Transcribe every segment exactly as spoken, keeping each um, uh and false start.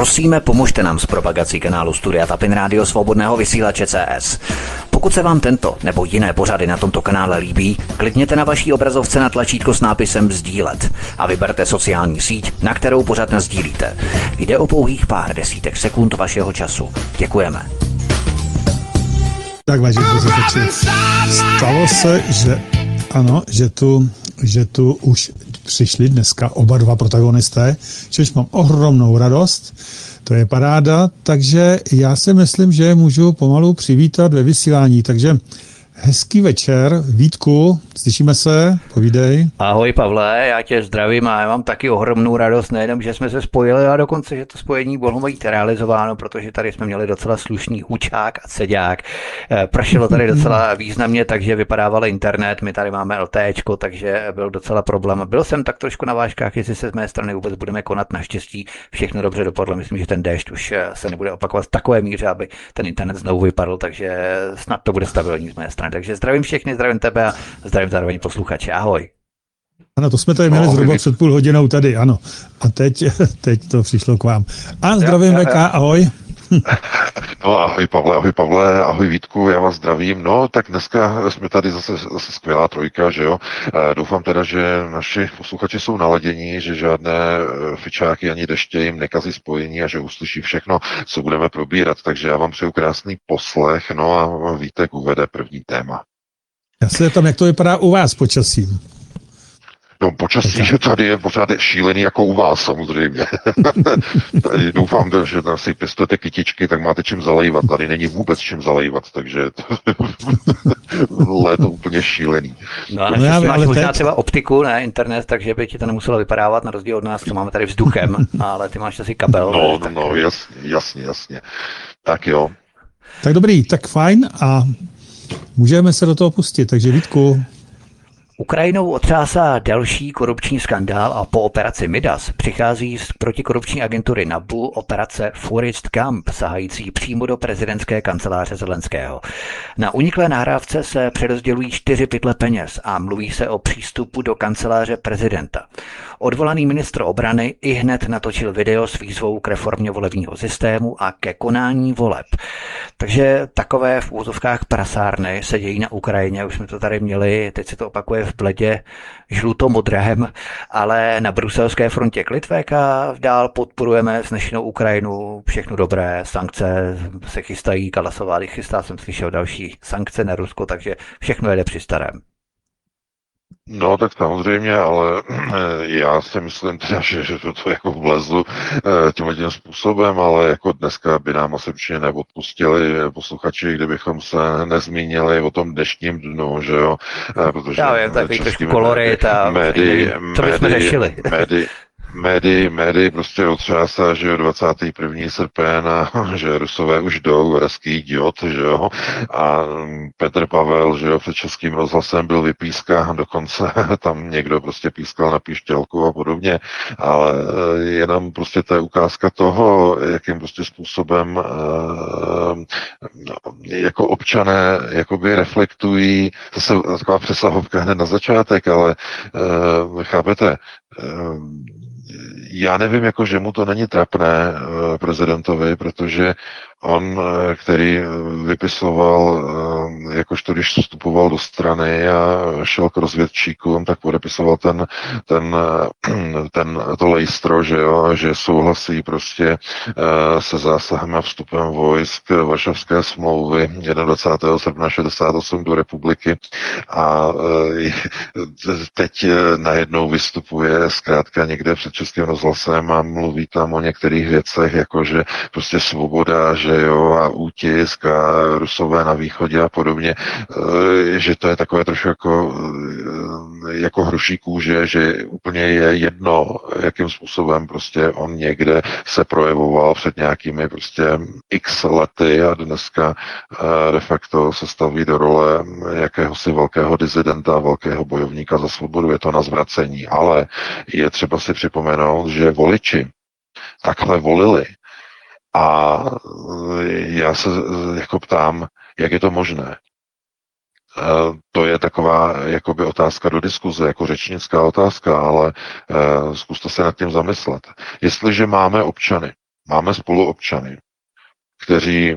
Prosíme, pomožte nám s propagací kanálu Studia Tapin Rádio Svobodného vysílače C S. Pokud se vám tento nebo jiné pořady na tomto kanále líbí, klikněte na vaší obrazovce na tlačítko s nápisem sdílet a vyberte sociální síť, na kterou pořad nasdílíte. Jde o pouhých pár desítek sekund vašeho času. Děkujeme. Tak vážení posluchači, stalo se, že ano, že tu, že tu už přišli dneska oba dva protagonisté, což mám ohromnou radost, to je paráda, takže já si myslím, že můžu pomalu přivítat ve vysílání, takže hezký večer, Vítku, slyšíme se, povídej. Ahoj Pavle, já tě zdravím a já mám taky ohromnou radost, nejenom, že jsme se spojili, a dokonce, že to spojení bylo být realizováno, protože tady jsme měli docela slušný hučák a seďák. Pršelo tady docela významně, takže vypadával internet, my tady máme LTEčko, takže byl docela problém. Byl jsem tak trošku na vážkách, jestli se z mé strany vůbec budeme konat, naštěstí všechno dobře dopadlo, myslím, že ten déšť už se nebude opakovat v takové míře, aby ten internet znovu vypadl, takže snad to bude stabilní z mé strany. Takže zdravím všechny, zdravím tebe a zdravím zároveň posluchače. Ahoj. Ano, to jsme tady měli no, zhruba před půl hodinou tady, ano. A teď, teď to přišlo k vám. A zdravím V K, ahoj. No ahoj Pavle, ahoj Pavle, ahoj Vítku, já vás zdravím. No tak dneska jsme tady zase, zase skvělá trojka, že jo. E, doufám teda, že naši posluchači jsou naladění, že žádné fičáky ani deště jim nekazí spojení a že uslyší všechno, co budeme probírat. Takže já vám přeju krásný poslech, no a Vítek uvede první téma. Já se tam, jak to vypadá u vás počasím. No počasí, že tady je pořád šílený jako u vás samozřejmě. Tady doufám, že si pěstujete kytičky, tak máte čím zalejvat. Tady není vůbec čím zalejvat, takže léto úplně šílený. No a no já, máš možná teď... třeba optiku, ne, internet, takže by ti to nemuselo vypadávat na rozdíl od nás, co máme tady vzduchem, ale ty máš asi kabel. No, tak... no, no, jasně, jasně, jasně. Tak jo. Tak dobrý, tak fajn a můžeme se do toho pustit, takže Vítku. Ukrajinou otřásá další korupční skandál a po operaci Midas přichází z protikorupční agentury N A B U operace Forest Gump, sahající přímo do prezidentské kanceláře Zelenského. Na uniklé nahrávce se přerozdělují čtyři pytle peněz a mluví se o přístupu do kanceláře prezidenta. Odvolaný ministr obrany ihned natočil video s výzvou k reformě volebního systému a ke konání voleb. Takže takové v úzovkách prasárny se dějí na Ukrajině, už jsme to tady měli, teď se to opakuje v bledě žluto-modrém, ale na bruselské frontě Litvéka dál podporujeme vznešenou Ukrajinu, všechno dobré, sankce se chystají, Kalasová chystá, jsem slyšel další sankce na Rusko, takže všechno jede při starém. No tak samozřejmě, ale já si myslím teda, že, že to, to jako vlezlu tímhle tím způsobem, ale jako dneska by nám asi určitě neodpustili posluchači, kdybychom se nezmínili o tom dnešním dnu, že jo, protože já vím, takový trošku kolorit a médii, co bychom řešili. Médii, Médii, médii prostě otřásá, že jo, dvacátého prvního srpen a že Rusové už jdou, hezký idiot, že jo, a Petr Pavel, že jo, před Českým rozhlasem byl vypískán, dokonce tam někdo prostě pískal na píšťalku a podobně, ale jenom prostě to je ukázka toho, jakým prostě způsobem jako občané jakoby reflektují, zase taková přesahovka hned na začátek, ale chápete, já nevím, jako, že mu to není trapné prezidentovi, protože on, který vypisoval, jakožto když vstupoval do strany a šel k rozvědčíkům, tak podepisoval ten, ten, ten to lejstro, že jo, že souhlasí prostě se zásahem a vstupem vojsk Varšavské smlouvy dvacátého prvního srpna šedesát osm do republiky a teď najednou vystupuje zkrátka někde před Českým rozhlasem a mluví tam o některých věcech, jakože prostě svoboda, že jo, a útisk a Rusové na východě a podobně, že to je takové trošku jako, jako hruší kůže, že úplně je jedno, jakým způsobem prostě on někde se projevoval před nějakými prostě x lety a dneska de facto se staví do role jakéhosi velkého disidenta, velkého bojovníka za svobodu, je to na zvracení, ale je třeba si připomenout, že voliči takhle volili. A já se jako ptám, jak je to možné. To je taková jakoby otázka do diskuze, jako řečnická otázka, ale zkuste se nad tím zamyslet. Jestliže máme občany, máme spoluobčany, kteří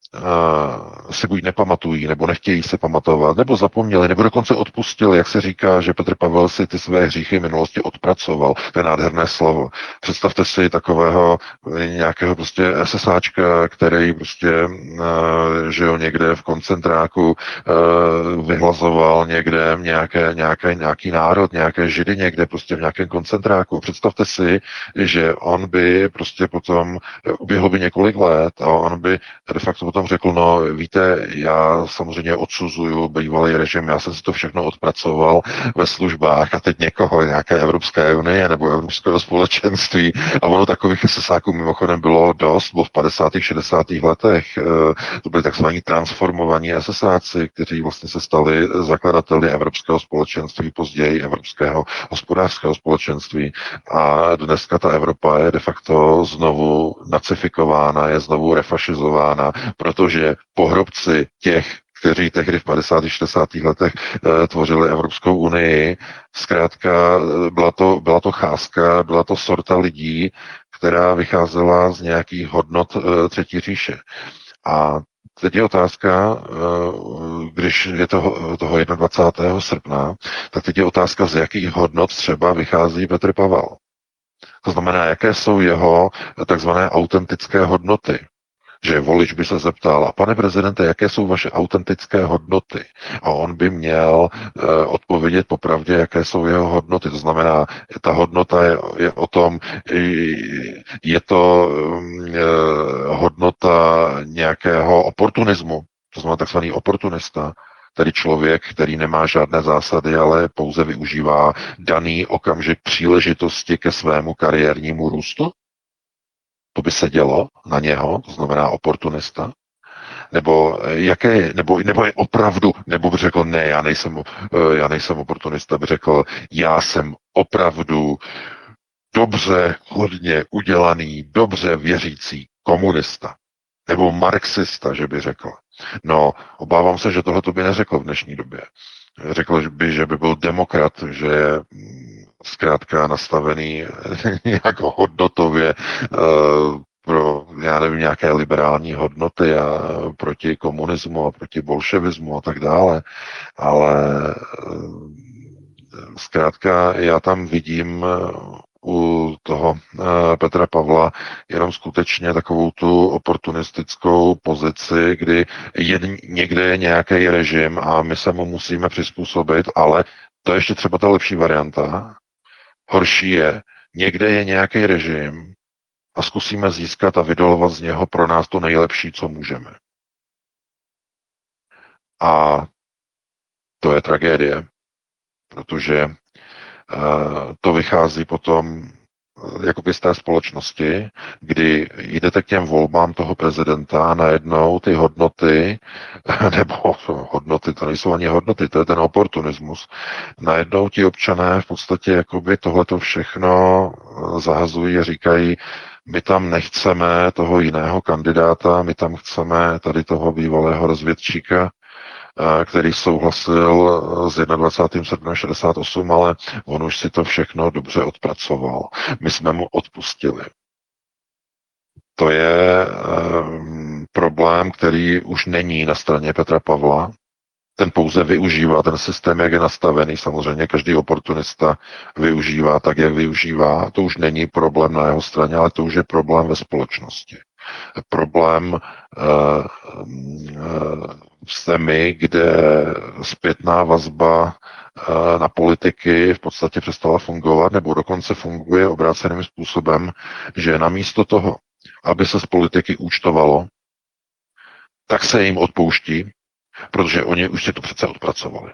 uh, si buď nepamatují, nebo nechtějí se pamatovat, nebo zapomněli, nebo dokonce odpustili, jak se říká, že Petr Pavel si ty své hříchy minulosti odpracoval. To je nádherné slovo. Představte si takového nějakého prostě esesáčka, který prostě uh, žil někde v koncentráku, uh, vyhlazoval někde nějaké, nějaké, nějaký národ, nějaké židy někde prostě v nějakém koncentráku. Představte si, že on by prostě potom uběhlo by několik let a on by de facto potom řekl, no víte, já samozřejmě odsuzuju bývalý režim, já jsem si to všechno odpracoval ve službách a teď někoho, nějaké Evropské unie nebo Evropského společenství a ono takových sesáků mimochodem bylo dost, bylo v padesátých šedesátých letech, to byli takzvaní transformovaní esesáci, kteří vlastně se stali zakladateli Evropského společenství, později Evropského hospodářského společenství a dneska ta Evropa je de facto znovu nacifikována, je znovu refašizována, protože pohrobci těch, kteří tehdy v padesátých šedesátých letech e, tvořili Evropskou unii, zkrátka byla to, byla to cházka, byla to sorta lidí, která vycházela z nějakých hodnot e, Třetí říše. A teď je otázka, když je toho, toho dvacátého prvního srpna, tak teď je otázka, z jakých hodnot třeba vychází Petr Pavel. To znamená, jaké jsou jeho takzvané autentické hodnoty. Že volič by se zeptal, a pane prezidente, jaké jsou vaše autentické hodnoty? A on by měl e, odpovědět popravdě, jaké jsou jeho hodnoty. To znamená, ta hodnota je, je o tom, je to e, hodnota nějakého oportunismu, to znamená takzvaný oportunista, tedy člověk, který nemá žádné zásady, ale pouze využívá daný okamžik příležitosti ke svému kariérnímu růstu. To by se dělo na něho, to znamená oportunista, nebo jaké, nebo, nebo je opravdu, nebo by řekl, ne, já nejsem, já nejsem oportunista, by řekl, já jsem opravdu dobře, hodně udělaný, dobře věřící komunista, nebo marxista, že by řekl. No, obávám se, že tohle to by neřekl v dnešní době. Řekl by, že by byl demokrat, že je zkrátka nastavený nějak hodnotově uh, pro, já nevím, nějaké liberální hodnoty a proti komunismu a proti bolševismu a tak dále. Ale uh, zkrátka já tam vidím u toho uh, Petra Pavla jenom skutečně takovou tu oportunistickou pozici, kdy je, někde je nějaký režim a my se mu musíme přizpůsobit, ale to je ještě třeba ta lepší varianta. Horší je, někde je nějaký režim a zkusíme získat a vydolovat z něho pro nás to nejlepší, co můžeme. A to je tragédie, protože uh, to vychází potom jakoby z té společnosti, kdy jdete k těm volbám toho prezidenta a najednou ty hodnoty, nebo hodnoty, to nejsou ani hodnoty, to je ten oportunismus, najednou ti občané v podstatě jakoby tohleto všechno zahazují a říkají, my tam nechceme toho jiného kandidáta, my tam chceme tady toho bývalého rozvědčíka, který souhlasil s dvacátým prvním srpnem šedesát osm, ale on už si to všechno dobře odpracoval. My jsme mu odpustili. To je um, problém, který už není na straně Petra Pavla. Ten pouze využívá, ten systém, jak je nastavený, samozřejmě každý oportunista využívá tak, jak využívá. To už není problém na jeho straně, ale to už je problém ve společnosti. Problém uh, uh, v zemi, kde zpětná vazba uh, na politiky v podstatě přestala fungovat, nebo dokonce funguje obráceným způsobem, že namísto toho, aby se z politiky účtovalo, tak se jim odpouští, protože oni už si to přece odpracovali.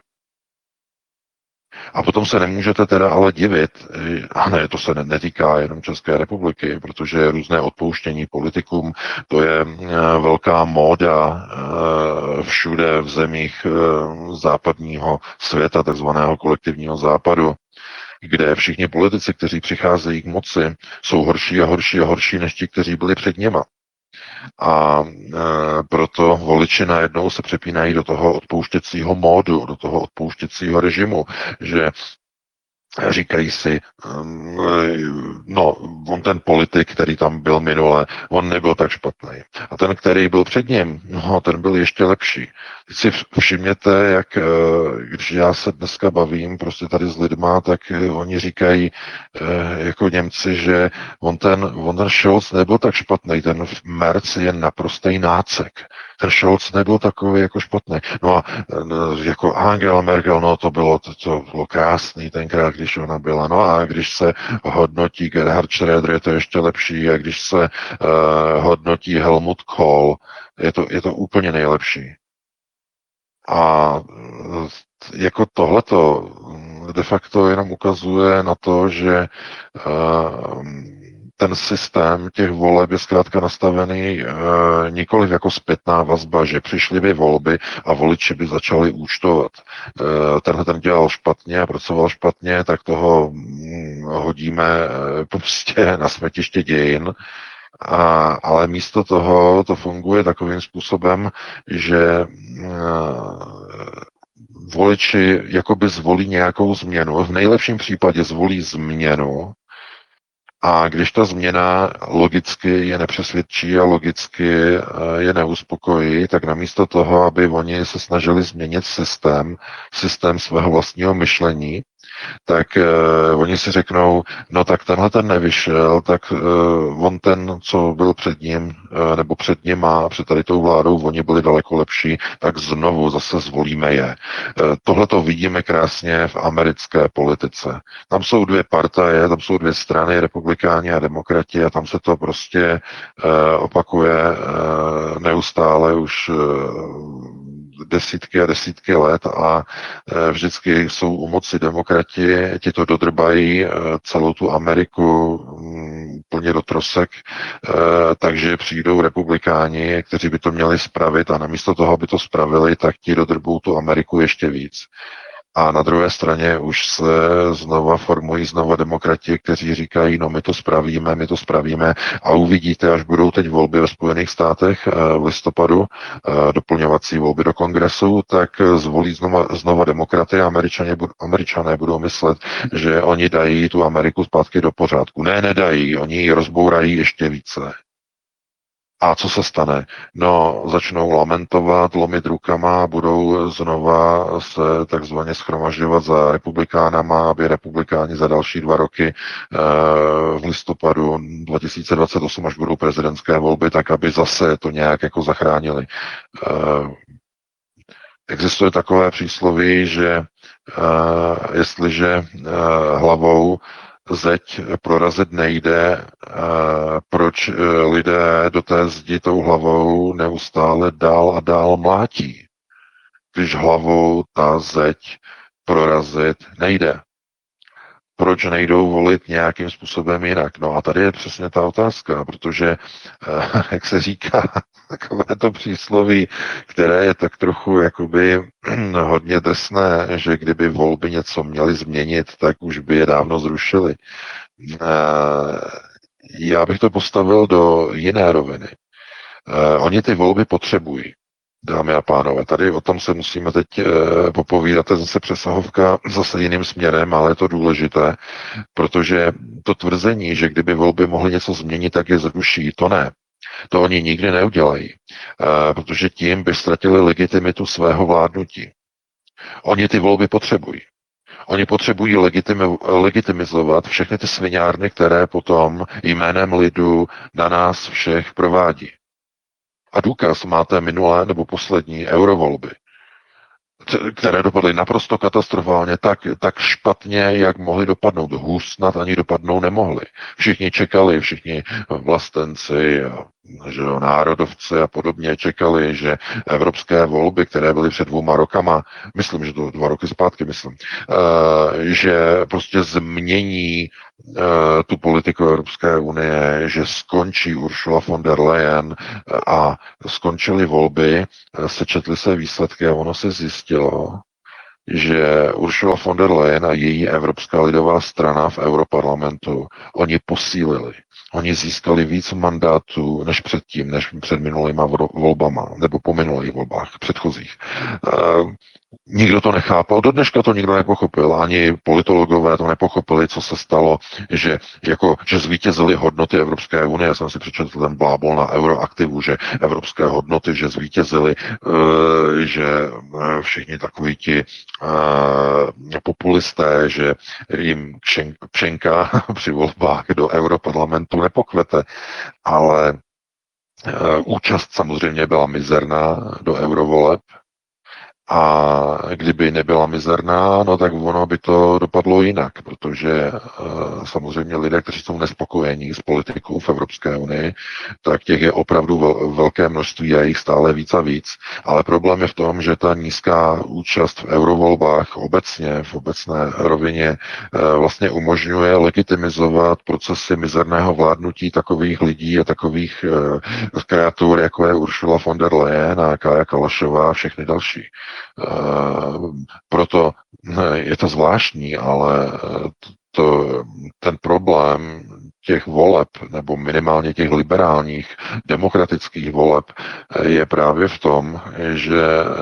A potom se nemůžete teda ale divit, a ne, to se netýká jenom České republiky, protože různé odpouštění politikům, to je velká móda všude v zemích západního světa, takzvaného kolektivního západu, kde všichni politici, kteří přicházejí k moci, jsou horší a horší a horší než ti, kteří byli před něma. A e, proto voliči najednou se přepínají do toho odpouštěcího módu, do toho odpouštěcího režimu, že Říkají si, no, on ten politik, který tam byl minule, on nebyl tak špatný. A ten, který byl před ním, no, ten byl ještě lepší. Teď si všimněte, jak když já se dneska bavím prostě tady s lidma, tak oni říkají jako Němci, že on ten, on ten Scholz nebyl tak špatný, ten Merz je naprostý nácek. Ten Scholz nebyl takový jako špatný. No a jako Angela Merkel, no to bylo, to, to bylo krásný tenkrát, když ona byla. No a když se hodnotí Gerhard Schröder, je to ještě lepší, a když se uh, hodnotí Helmut Kohl, je to, je to úplně nejlepší. A jako tohleto de facto jenom ukazuje na to, že uh, ten systém těch voleb je zkrátka nastavený e, nikoliv jako zpětná vazba, že přišly by volby a voliči by začali účtovat. E, tenhle ten dělal špatně a pracoval špatně, tak toho hm, hodíme e, prostě na smetiště dějin. A, ale místo toho to funguje takovým způsobem, že e, voliči jakoby zvolí nějakou změnu. V nejlepším případě zvolí změnu, a když ta změna logicky je nepřesvědčí a logicky je neuspokojí, tak namísto toho, aby oni se snažili změnit systém, systém svého vlastního myšlení, tak uh, oni si řeknou, no tak tenhle ten nevyšel, tak uh, on ten, co byl před ním, uh, nebo před nima, před tady tou vládou, oni byli daleko lepší, tak znovu zase zvolíme je. Uh, Tohle to vidíme krásně v americké politice. Tam jsou dvě partaje, tam jsou dvě strany, republikáni a demokrati, a tam se to prostě uh, opakuje uh, neustále už uh, desítky a desítky let a vždycky jsou u moci demokrati, ti to dodrbají celou tu Ameriku plně do trosek, takže přijdou republikáni, kteří by to měli spravit, a namísto toho, aby to spravili, tak ti dodrbou tu Ameriku ještě víc. A na druhé straně už se znova formují znova demokrati, kteří říkají, no my to spravíme, my to spravíme, a uvidíte, až budou teď volby ve Spojených státech v listopadu, doplňovací volby do kongresu, tak zvolí znova, znova demokraty a Američané, Američané budou myslet, že oni dají tu Ameriku zpátky do pořádku. Ne, nedají, oni ji rozbourají ještě více. A co se stane? No, začnou lamentovat, lomit rukama, budou znova se takzvaně schromažďovat za republikánama, aby republikáni za další dva roky e, v listopadu dva tisíce dvacet osm, až budou prezidentské volby, tak aby zase to nějak jako zachránili. E, existuje takové přísloví, že e, jestliže e, hlavou zeď prorazit nejde, proč lidé do té zdi tou hlavou neustále dál a dál mlátí, když hlavou ta zeď prorazit nejde. Proč nejdou volit nějakým způsobem jinak? No a tady je přesně ta otázka, protože, jak se říká, takové to přísloví, které je tak trochu jakoby hodně drsné, že kdyby volby něco měly změnit, tak už by je dávno zrušili. Já bych to postavil do jiné roviny. Oni ty volby potřebují. Dámy a pánové, tady o tom se musíme teď e, popovídat, to je zase přesahovka zase jiným směrem, ale je to důležité, protože to tvrzení, že kdyby volby mohly něco změnit, tak je zruší, to ne. To oni nikdy neudělají, e, protože tím by ztratili legitimitu svého vládnutí. Oni ty volby potřebují. Oni potřebují legitimi, legitimizovat všechny ty sviňárny, které potom jménem lidu na nás všech provádí. A důkaz máte minulé nebo poslední eurovolby, které dopadly naprosto katastrofálně, tak, tak špatně, jak mohly dopadnout. Hůř snad ani dopadnou nemohly. Všichni čekali, všichni vlastenci, že jo, národovci a podobně čekali, že evropské volby, které byly před dvouma rokama, myslím, že to dva roky zpátky, myslím, že prostě změní tu politiku Evropské unie, že skončí Ursula von der Leyen a skončily volby, sečetly se výsledky a ono se zjistilo, že Ursula von der Leyen a její Evropská lidová strana v Europarlamentu, oni posílili. Oni získali víc mandátů než předtím, než před minulýma volbama, nebo po minulých volbách předchozích. Nikdo to nechápal, do dneška to nikdo nepochopil, ani politologové to nepochopili, co se stalo, že, jako, že zvítězily hodnoty Evropské unie. Já jsem si přečetl ten blábol na Euroaktivu, že evropské hodnoty, že zvítězily, že všichni takoví ti populisté, že jim Pšenka při volbách do Europarlamentu nepokvete, ale účast samozřejmě byla mizerná do eurovoleb. A kdyby nebyla mizerná, no tak ono by to dopadlo jinak, protože uh, samozřejmě lidé, kteří jsou nespokojení s politikou v Evropské unii, tak těch je opravdu vel, velké množství a jich stále víc a víc. Ale problém je v tom, že ta nízká účast v eurovolbách obecně, v obecné rovině uh, vlastně umožňuje legitimizovat procesy mizerného vládnutí takových lidí a takových uh, kreatur, jako je Ursula von der Leyen a Kaja Kalašová a všechny další. Uh, proto je to zvláštní, ale to, ten problém těch voleb, nebo minimálně těch liberálních demokratických voleb, je právě v tom, že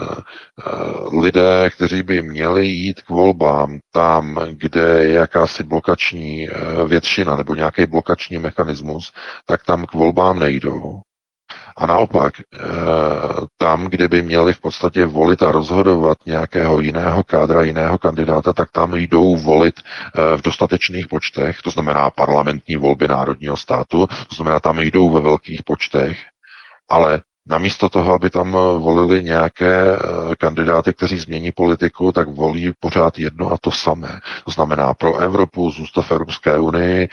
lidé, kteří by měli jít k volbám tam, kde je jakási blokační většina nebo nějaký blokační mechanismus, tak tam k volbám nejdou. A naopak, tam, kde by měli v podstatě volit a rozhodovat nějakého jiného kádra, jiného kandidáta, tak tam jdou volit v dostatečných počtech, to znamená parlamentní volby národního státu, to znamená, tam jdou ve velkých počtech, ale namísto toho, aby tam volili nějaké kandidáty, kteří změní politiku, tak volí pořád jedno a to samé. To znamená pro Evropu, zůstat v Evropské unii,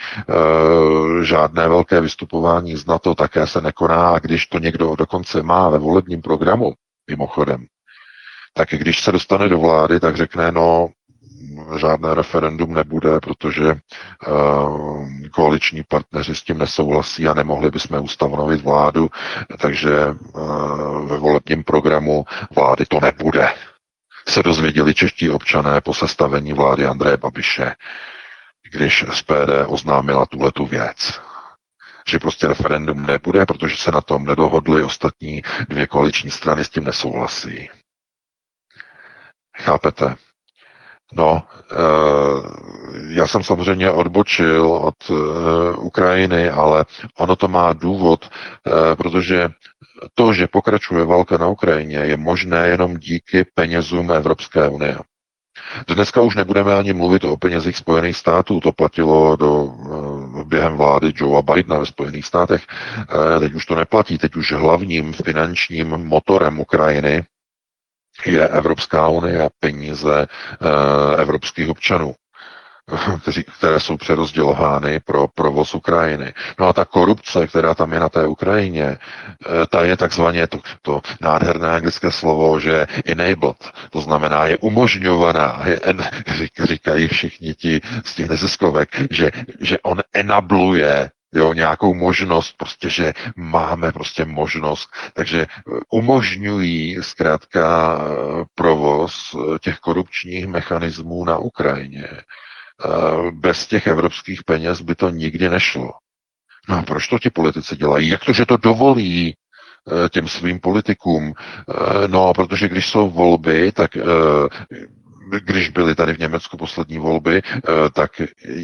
žádné velké vystupování z NATO také se nekoná, a když to někdo dokonce má ve volebním programu, mimochodem, tak když se dostane do vlády, tak řekne, no, žádné referendum nebude, protože uh, koaliční partneři s tím nesouhlasí a nemohli bychom ustanovit vládu, takže uh, ve volebním programu vlády to nebude. Se dozvěděli čeští občané po sestavení vlády Andreje Babiše, když S P D oznámila tuhletu věc. Že prostě referendum nebude, protože se na tom nedohodly, ostatní dvě koaliční strany s tím nesouhlasí. Chápete? No, já jsem samozřejmě odbočil od Ukrajiny, ale ono to má důvod, protože to, že pokračuje válka na Ukrajině, je možné jenom díky penězům Evropské unie. Dneska už nebudeme ani mluvit o penězích Spojených států, to platilo do, během vlády Joea Bidena ve Spojených státech. Teď už to neplatí, teď už hlavním finančním motorem Ukrajiny je Evropská unie a peníze e, evropských občanů, kteří, které jsou přerozdělovány pro provoz Ukrajiny. No a ta korupce, která tam je na té Ukrajině, e, ta je takzvaně to, to nádherné anglické slovo, že enabled, to znamená je umožňovaná, je en, říkají všichni ti z těch neziskovek, že, že on enabluje jo, nějakou možnost, prostě, že máme prostě možnost, takže umožňují zkrátka provoz těch korupčních mechanismů na Ukrajině. Bez těch evropských peněz by to nikdy nešlo. No a proč to ti politici dělají? Jak to, že to dovolí těm svým politikům? No, protože když jsou volby, tak když byly tady v Německu poslední volby, tak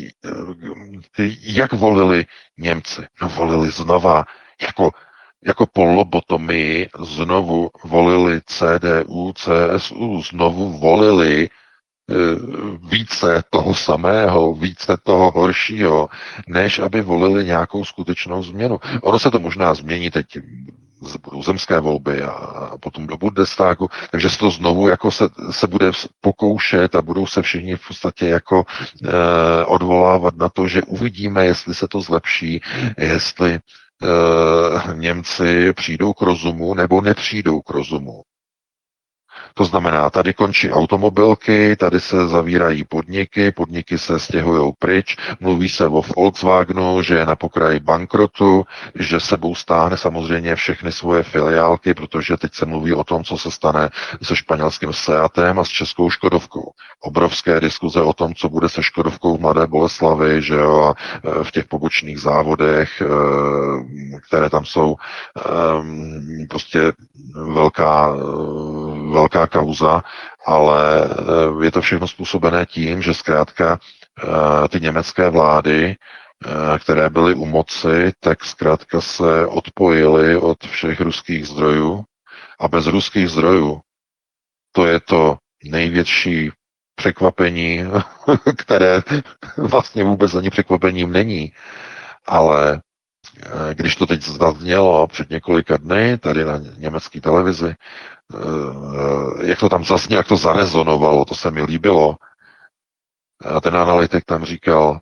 jak volili Němci? No volili znova, jako, jako po lobotomii, znovu volili C D U, C S U, znovu volili více toho samého, více toho horšího, než aby volili nějakou skutečnou změnu. Ono se to možná změní teď, budou zemské volby a potom do Bundestagu, takže se to znovu jako se, se bude pokoušet a budou se všichni v podstatě jako eh, odvolávat na to, že uvidíme, jestli se to zlepší, jestli eh, Němci přijdou k rozumu nebo nepřijdou k rozumu. To znamená, tady končí automobilky, tady se zavírají podniky, podniky se stěhují pryč, mluví se o Volkswagenu, že je na pokraji bankrotu, že sebou stáhne samozřejmě všechny svoje filiálky, protože teď se mluví o tom, co se stane se španělským Seatem a s českou Škodovkou. Obrovské diskuze o tom, co bude se Škodovkou v Mladé Boleslavi, že jo, v těch pobočných závodech, které tam jsou, prostě velká velká kauza, ale je to všechno způsobené tím, že zkrátka ty německé vlády, které byly u moci, tak zkrátka se odpojily od všech ruských zdrojů a bez ruských zdrojů to je to největší překvapení, které vlastně vůbec ani překvapením není, ale když to teď zaznělo před několika dny tady na německé televizi, jak to tam zaznělo, jak to zarezonovalo, to se mi líbilo. A ten analytik tam říkal,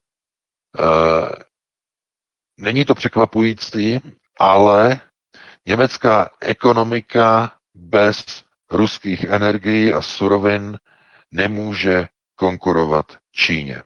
není to překvapující, ale německá ekonomika bez ruských energií a surovin nemůže konkurovat Číně.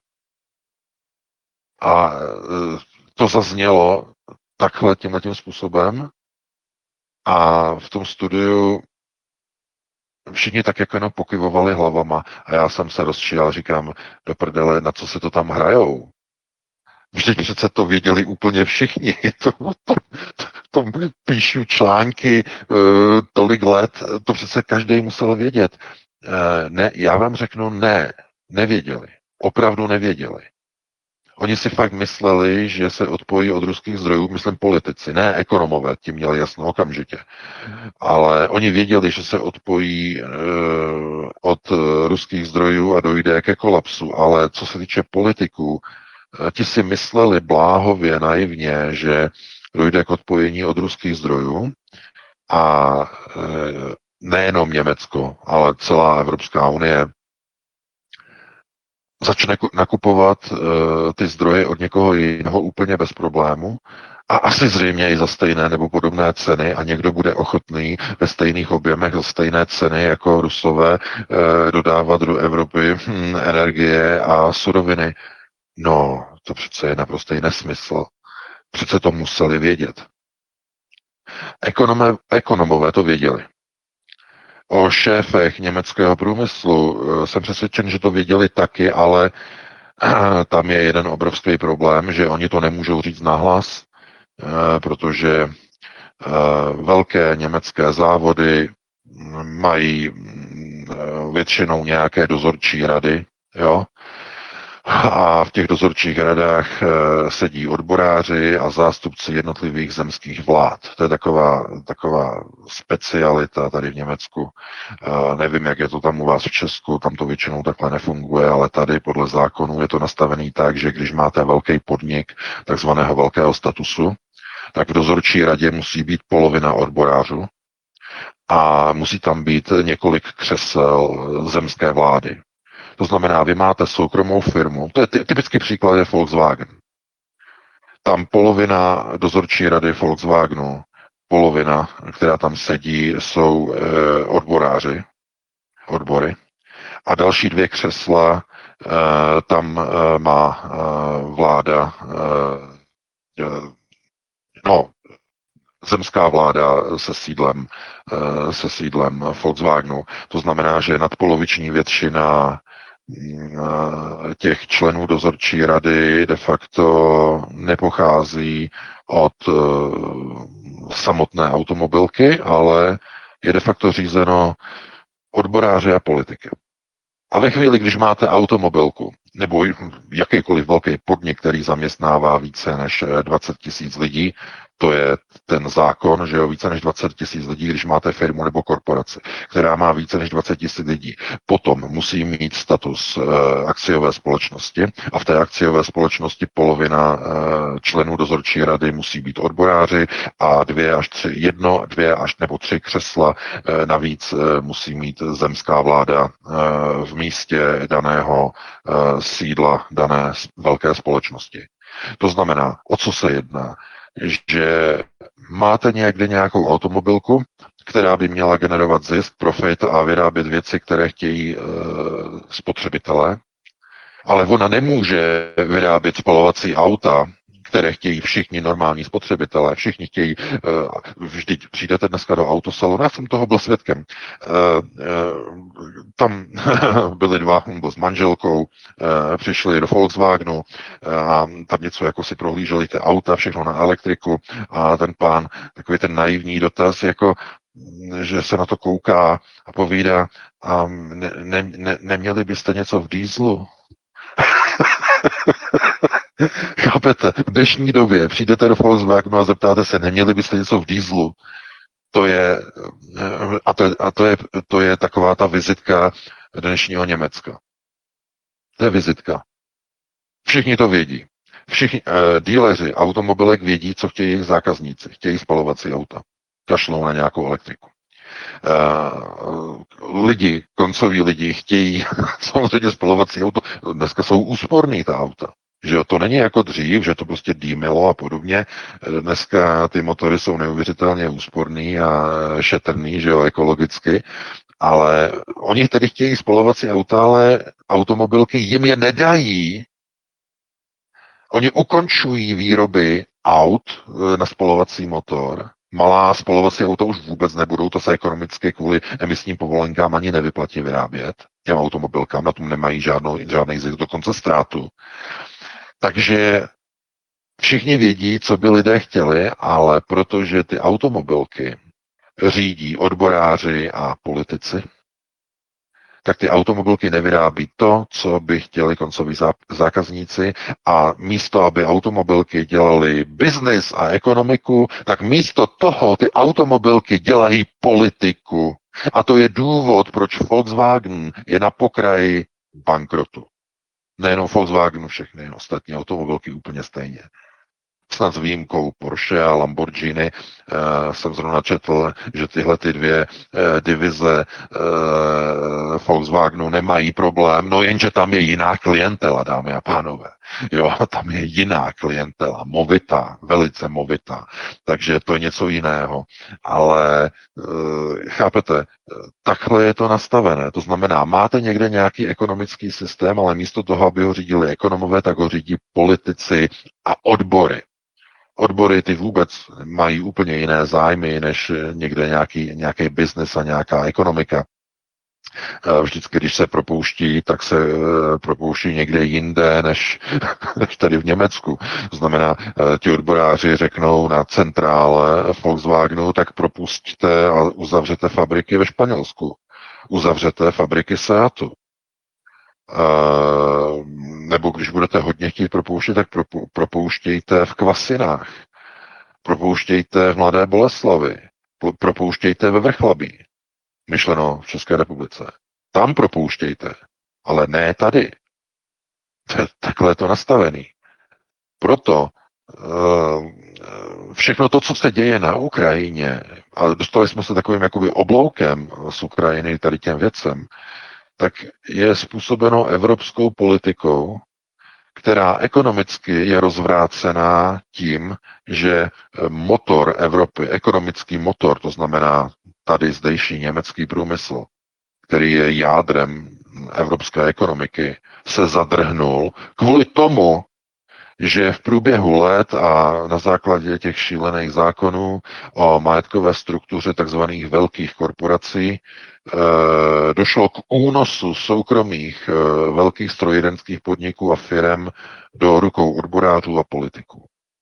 A to zaznělo takhle tímhletím způsobem a v tom studiu všichni tak jako jenom pokyvovali hlavama a já jsem se rozčíral, říkám, do prdele, na co se to tam hrajou? Vždyť přece to věděli úplně všichni. To, to, to, to píšu články tolik let, to přece každý musel vědět. Ne, já vám řeknu ne, nevěděli. Opravdu nevěděli. Oni si fakt mysleli, že se odpojí od ruských zdrojů, myslím politici, ne ekonomové, ti měli jasno okamžitě. Ale oni věděli, že se odpojí e, od ruských zdrojů a dojde ke kolapsu. Ale co se týče politiků, e, ti si mysleli bláhově, naivně, že dojde k odpojení od ruských zdrojů a e, nejenom Německo, ale celá Evropská unie začne nakupovat uh, ty zdroje od někoho jiného úplně bez problému a asi zřejmě i za stejné nebo podobné ceny a někdo bude ochotný ve stejných objemech za stejné ceny jako Rusové uh, dodávat do Evropy hm, energie a suroviny. No, to přece je naprostý nesmysl. Přece to museli vědět. Ekonome, ekonomové to věděli. O šéfech německého průmyslu jsem přesvědčen, že to věděli taky, ale tam je jeden obrovský problém, že oni to nemůžou říct nahlas, protože velké německé závody mají většinou nějaké dozorčí rady, jo, a v těch dozorčích radách sedí odboráři a zástupci jednotlivých zemských vlád. To je taková, taková specialita tady v Německu. Nevím, jak je to tam u vás v Česku, tam to většinou takhle nefunguje, ale tady podle zákonů je to nastavený tak, že když máte velký podnik takzvaného velkého statusu, tak v dozorčí radě musí být polovina odborářů a musí tam být několik křesel zemské vlády. To znamená, vy máte soukromou firmu, to je typický příklad je Volkswagen. Tam polovina dozorčí rady Volkswagenu, polovina, která tam sedí, jsou e, odboráři, odbory. A další dvě křesla e, tam e, má e, vláda, e, no, zemská vláda se sídlem, e, se sídlem Volkswagenu. To znamená, že nadpoloviční většina těch členů dozorčí rady de facto nepochází od samotné automobilky, ale je de facto řízeno odboráři a politiky. A ve chvíli, když máte automobilku nebo jakýkoliv velký podnik, který zaměstnává více než dvacet tisíc lidí, to je ten zákon, že jo, více než dvacet tisíc lidí, když máte firmu nebo korporaci, která má více než dvacet tisíc lidí, potom musí mít status e, akciové společnosti a v té akciové společnosti polovina e, členů dozorčí rady musí být odboráři a dvě až tři, jedno, dvě až nebo tři křesla e, navíc e, musí mít zemská vláda e, v místě daného e, sídla dané velké společnosti. To znamená, o co se jedná? Že máte někde nějakou automobilku, která by měla generovat zisk, profit a vyrábět věci, které chtějí e, spotřebitelé, ale ona nemůže vyrábět spalovací auta, které chtějí všichni normální spotřebitelé, všichni chtějí, vždyť přijdete dneska do autosalonu, já jsem toho byl svědkem, tam byli dva, byl s manželkou, přišli do Volkswagenu a tam něco jako si prohlíželi ty auta, všechno na elektriku a ten pán, takový ten naivní dotaz, jako že se na to kouká a povídá, a ne, ne, ne, neměli byste něco v dýzlu? Chápete? V dnešní době přijdete do Volkswagenu a zeptáte se, neměli byste něco v dýzlu? To je, a to je, a to je, to je taková ta vizitka dnešního Německa. To je vizitka. Všichni to vědí. Všichni uh, díleři automobilek vědí, co chtějí jejich zákazníci. Chtějí spalovací auta. Kašlou na nějakou elektriku. Uh, lidi, koncoví lidi chtějí samozřejmě spalovací auto. Dneska jsou úsporný ta auta. Že jo, to není jako dřív, že to prostě dýmilo a podobně. Dneska ty motory jsou neuvěřitelně úsporný a šetrný, že jo, ekologicky. Ale oni tedy chtějí spalovací auta, ale automobilky jim je nedají. Oni ukončují výroby aut na spalovací motor. Malá spalovací auta už vůbec nebudou, to se ekonomicky kvůli emisním povolenkám ani nevyplatí vyrábět. Těm automobilkám na tom nemají žádnou, žádný zisk, dokonce ztrátu. Takže všichni vědí, co by lidé chtěli, ale protože ty automobilky řídí odboráři a politici, tak ty automobilky nevyrábí to, co by chtěli koncoví zákazníci, a místo, aby automobilky dělaly biznis a ekonomiku, tak místo toho ty automobilky dělají politiku. A to je důvod, proč Volkswagen je na pokraji bankrotu. Nejenom Volkswagen, všechny ostatní automobilky úplně stejně. Snad s výjimkou Porsche a Lamborghini uh, jsem zrovna četl, že tyhle ty dvě uh, divize uh, Volkswagenu nemají problém, no jenže tam je jiná klientela, dámy a pánové. Jo, tam je jiná klientela, movitá, velice movitá, takže to je něco jiného. Ale uh, chápete, takhle je to nastavené. To znamená, máte někde nějaký ekonomický systém, ale místo toho, aby ho řídili ekonomové, tak ho řídí politici a odbory. Odbory ty vůbec mají úplně jiné zájmy, než někde nějaký, nějaký biznes a nějaká ekonomika. Vždycky, když se propouští, tak se propouští někde jinde, než, než tady v Německu. To znamená, ti odboráři řeknou na centrále Volkswagenu, tak propustíte a uzavřete fabriky ve Španělsku. Uzavřete fabriky Seatu. Uh, nebo když budete hodně chtít propouštět, tak propou- propouštějte v Kvasinách, propouštějte v Mladé Boleslavi, propouštějte ve Vrchlabí, myšleno v České republice. Tam propouštějte, ale ne tady. Takhle je to nastavený. Proto uh, všechno to, co se děje na Ukrajině, a dostali jsme se takovým jakoby obloukem z Ukrajiny tady těm věcem, tak je způsobeno evropskou politikou, která ekonomicky je rozvrácená tím, že motor Evropy, ekonomický motor, to znamená tady zdejší německý průmysl, který je jádrem evropské ekonomiky, se zadrhnul kvůli tomu, že v průběhu let a na základě těch šílených zákonů o majetkové struktuře takzvaných velkých korporací e, došlo k únosu soukromých e, velkých strojírenských podniků a firem do rukou odborářů a politiků.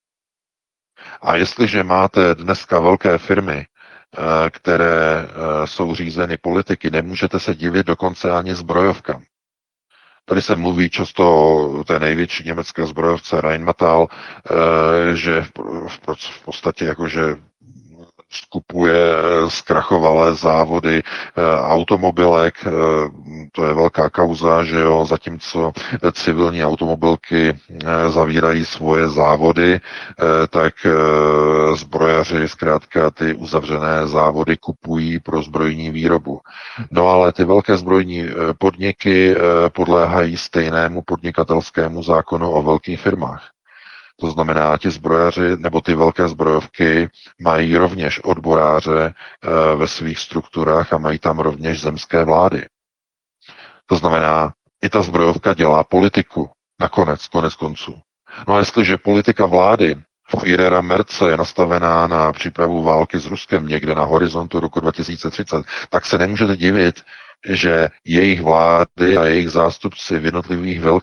A jestliže máte dneska velké firmy, e, které e, jsou řízeny politiky, nemůžete se divit dokonce ani zbrojovkám. Tady se mluví často o té největší německé zbrojovce Rheinmetall, že v podstatě jakože skupuje zkrachovalé závody automobilek, to je velká kauza, že jo, zatímco civilní automobilky zavírají svoje závody, tak zbrojaři zkrátka ty uzavřené závody kupují pro zbrojní výrobu. No ale ty velké zbrojní podniky podléhají stejnému podnikatelskému zákonu o velkých firmách. To znamená, ti zbrojaři nebo ty velké zbrojovky mají rovněž odboráře e, ve svých strukturách a mají tam rovněž zemské vlády. To znamená, i ta zbrojovka dělá politiku. Nakonec, konec konců. No a jestliže politika vlády Führera Merce je nastavená na přípravu války s Ruskem někde na horizontu roku dva tisíce třicet, tak se nemůžete divit, že jejich vlády a jejich zástupci v jednotlivých